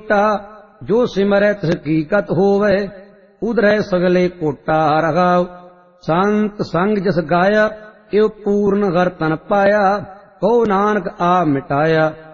लोटा। जो सिमरै तिस हकीकत होवै, उधरै सगले कोटा। रघाव संत संग जस गाया, एव पूर्ण घर तन पाया। कहो नानक आ मिटाया।